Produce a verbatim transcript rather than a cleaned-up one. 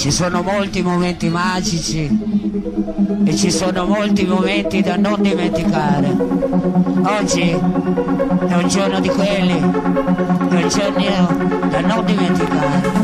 Ci sono molti momenti magici e ci sono molti momenti da non dimenticare. Oggi è un giorno di quelli, è un giorno da non dimenticare.